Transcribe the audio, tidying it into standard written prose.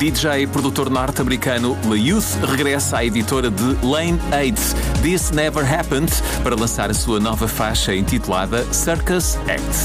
DJ e produtor norte-americano Le Youth regressa à editora de Lane 8, This Never Happened, para lançar a sua nova faixa intitulada Circus Act.